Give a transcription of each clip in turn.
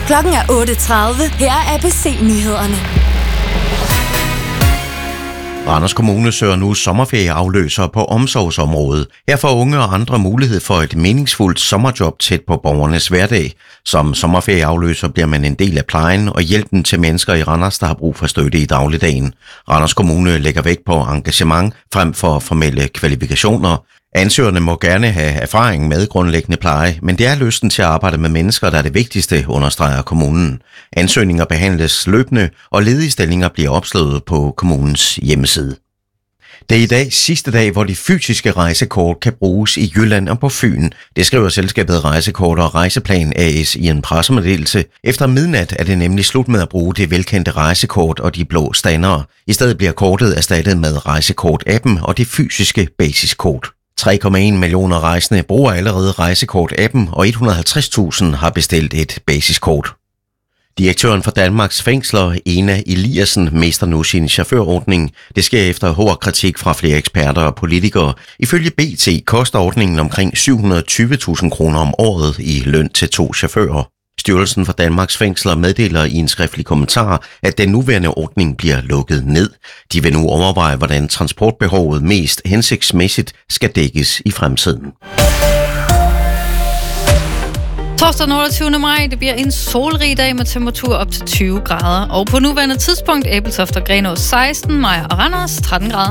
Klokken er 8:30. Her er ABC-nyhederne. Randers Kommune søger nu sommerferieafløsere på omsorgsområdet. Her får unge og andre mulighed for et meningsfuldt sommerjob tæt på borgernes hverdag. Som sommerferieafløser bliver man en del af plejen og hjælpen til mennesker i Randers, der har brug for støtte i dagligdagen. Randers Kommune lægger vægt på engagement frem for formelle kvalifikationer. Ansøgerne må gerne have erfaring med grundlæggende pleje, men det er lysten til at arbejde med mennesker, der er det vigtigste, understreger kommunen. Ansøgninger behandles løbende, og ledige stillinger bliver opslået på kommunens hjemmeside. Det er i dag sidste dag, hvor de fysiske rejsekort kan bruges i Jylland og på Fyn. Det skriver selskabet Rejsekort og Rejseplan AS i en pressemeddelelse. Efter midnat er det nemlig slut med at bruge det velkendte rejsekort og de blå standere. I stedet bliver kortet erstattet med Rejsekort-appen og det fysiske basiskort. 3,1 millioner rejsende bruger allerede Rejsekort-appen, og 150.000 har bestilt et basiskort. Direktøren for Danmarks Fængsler, Ena Eliassen, mister nu sin chaufførordning. Det sker efter hård kritik fra flere eksperter og politikere. Ifølge BT koster ordningen omkring 720.000 kroner om året i løn til 2 chauffører. Styrelsen for Danmarks Fængsler meddeler i en skriftlig kommentar, at den nuværende ordning bliver lukket ned. De vil nu overveje, hvordan transportbehovet mest hensigtsmæssigt skal dækkes i fremtiden. Torsdag den 28. maj, det bliver en solrig dag med temperatur op til 20 grader. Og på nuværende tidspunkt, Ebeltoft og Grenaa 16, Maja og Randers 13 grader.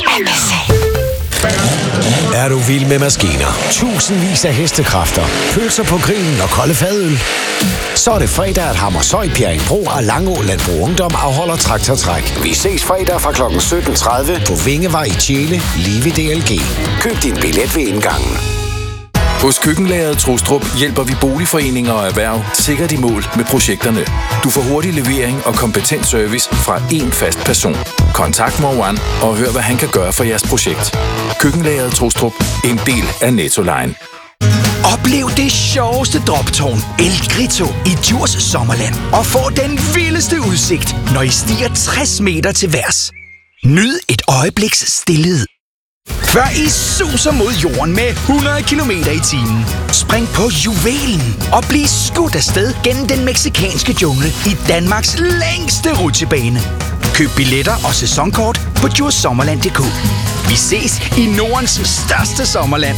Er du vild med maskiner? Tusindvis af hestekræfter, pølser på grillen og kolde fadøl? Så er det fredag, at Hammershøj, Bjerringbro og Langå Landbrug Ungdom afholder traktortræk. Vi ses fredag fra kl. 17.30 på Vingevej i Tjele, lige ved DLG. Køb din billet ved indgangen. Hos Køkkenlageret Trostrup hjælper vi boligforeninger og erhverv sikkert i mål med projekterne. Du får hurtig levering og kompetent service fra én fast person. Kontakt Morwan og hør, hvad han kan gøre for jeres projekt. Køkkenlageret Trostrup, en del af Nettoline. Oplev det sjoveste droptårn, El Grito, i Djurs Sommerland. Og få den vildeste udsigt, når I stiger 60 meter til værs. Nyd et øjebliks stilhed, før I suser mod jorden med 100 km/t. Spring på juvelen og bliv skudt afsted gennem den mexicanske jungle i Danmarks længste rutsjebane. Køb billetter og sæsonkort på djursommerland.dk. Vi ses i Nordens største sommerland.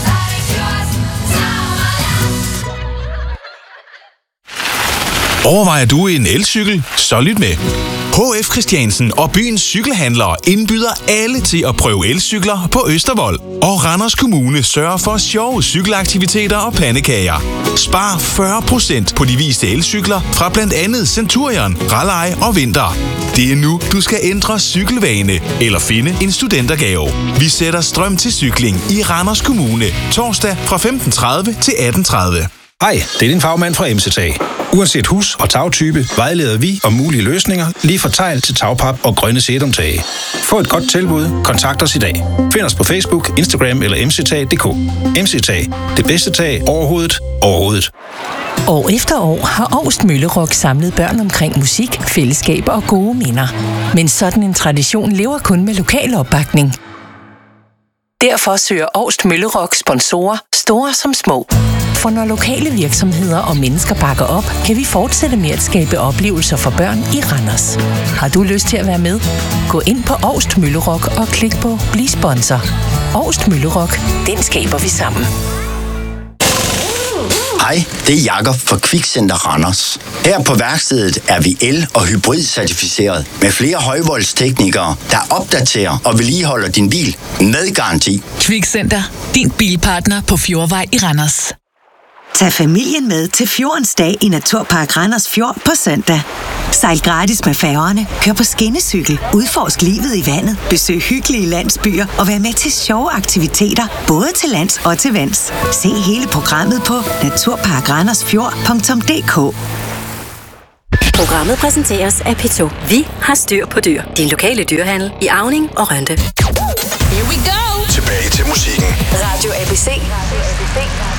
Overvejer du en elcykel? Så lyt med. HF Christiansen og byens cykelhandlere indbyder alle til at prøve elcykler på Østervold. Og Randers Kommune sørger for sjove cykelaktiviteter og pandekager. Spar 40% på de viste elcykler fra blandt andet Centurion, Raleigh og Vinter. Det er nu, du skal ændre cykelvane eller finde en studentergave. Vi sætter strøm til cykling i Randers Kommune. Torsdag fra 15.30 til 18.30. Hej, det er din fagmand fra MCT. Uanset hus- og tagtype vejleder vi om mulige løsninger lige fra tegl til tagpap og grønne sætumtage. Få et godt tilbud. Kontakt os i dag. Find os på Facebook, Instagram eller mctag.dk. MCTag. Det bedste tag overhovedet. År efter år har Augst Møllerock samlet børn omkring musik, fællesskab og gode minder. Men sådan en tradition lever kun med lokal opbakning. Derfor søger Augst Møllerock sponsorer, store som små. For når lokale virksomheder og mennesker bakker op, kan vi fortsætte med at skabe oplevelser for børn i Randers. Har du lyst til at være med? Gå ind på Augst Møllerock og klik på Bliv sponsor. Augst Møllerock, den skaber vi sammen. Hej, det er Jakob fra Kvikcenter Randers. Her på værkstedet er vi el- og hybrid-certificeret med flere højvoldsteknikere, der opdaterer og vedligeholder din bil med garanti. Kvikcenter, din bilpartner på Fjordvej i Randers. Tag familien med til Fjordens Dag i Naturpark Randers Fjord på søndag. Sejl gratis med færgerne, kør på skinnecykel, udforsk livet i vandet, besøg hyggelige landsbyer og vær med til sjove aktiviteter, både til lands og til vands. Se hele programmet på naturparkrandersfjord.dk. Programmet præsenteres af P2. Vi har styr på dyr. Din lokale dyrehandel i Auning og Rønde. Here we go! Tilbage til musikken. Radio ABC.